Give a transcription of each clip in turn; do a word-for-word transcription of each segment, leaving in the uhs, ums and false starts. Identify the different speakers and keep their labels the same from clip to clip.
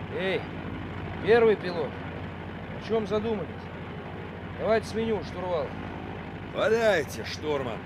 Speaker 1: Эй, первый пилот, о чем задумались? Давайте сменю штурвал.
Speaker 2: Валяйте, штурман.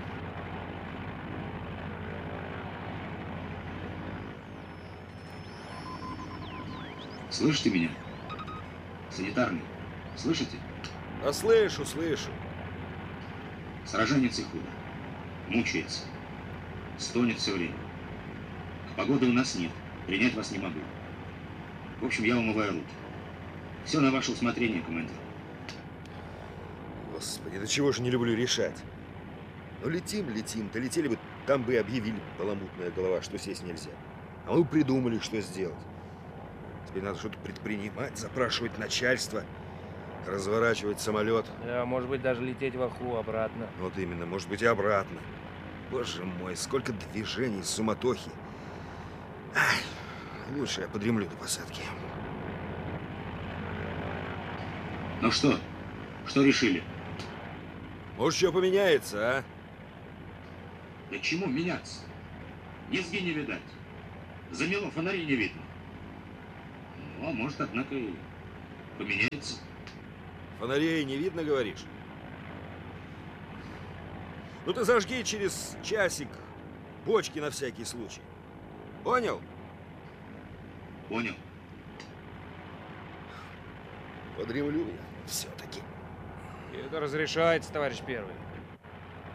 Speaker 3: Слышите меня? Санитарный, слышите?
Speaker 2: Да слышу, слышу.
Speaker 3: Сраженец и худо. Мучается. Стонет все время. Погоды у нас нет. Принять вас не могу. В общем, я умываю руки. Все на ваше усмотрение, командир.
Speaker 2: Господи, да чего же не люблю решать. Ну летим, летим. Да летели бы, там бы и объявили, баламутная голова, что сесть нельзя. А мы придумали, что сделать. Теперь надо что-то предпринимать, запрашивать начальство, разворачивать самолет.
Speaker 1: Да, может быть, даже лететь в Аху обратно.
Speaker 2: Вот именно, может быть, и обратно. Боже мой, сколько движений, суматохи. Ай, лучше я подремлю до посадки.
Speaker 3: Ну что? Что решили?
Speaker 2: Может, что поменяется, а?
Speaker 3: Да чему меняться? Низги не видать. Замело, фонарей не видно. Ну, а может, однако, и поменяется.
Speaker 2: Фонарей не видно, говоришь? Ну ты зажги через часик бочки на всякий случай. Понял?
Speaker 3: Понял.
Speaker 2: Подремлю я все-таки.
Speaker 1: И это разрешается, товарищ первый.